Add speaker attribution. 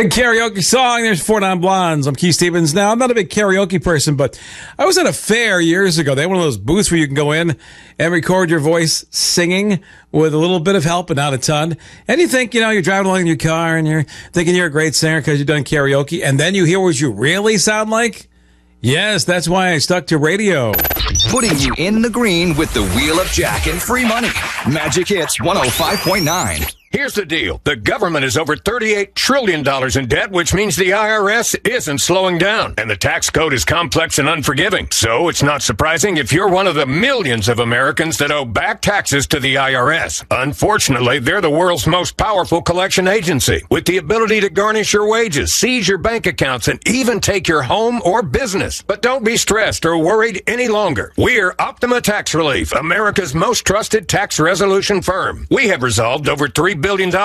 Speaker 1: Big karaoke song. There's Four Non Blondes. I'm Keith Stevens. Now, I'm not a big karaoke person, but I was at a fair years ago. They had one of those booths where you can go in and record your voice singing with a little bit of help but not a ton. And you think, you're driving along in your car and you're thinking you're a great singer because you've done karaoke. And then you hear what you really sound like. Yes, that's why I stuck to radio.
Speaker 2: Putting you in the green with the Wheel of Jack and free money. Magic Hits 105.9.
Speaker 3: Here's the deal. The government is over $38 trillion in debt, which means the IRS isn't slowing down. And the tax code is complex and unforgiving. So it's not surprising if you're one of the millions of Americans that owe back taxes to the IRS. Unfortunately, they're the world's most powerful collection agency, with the ability to garnish your wages, seize your bank accounts, and even take your home or business. But don't be stressed or worried any longer. We're Optima Tax Relief, America's most trusted tax resolution firm. We have resolved over $3 billion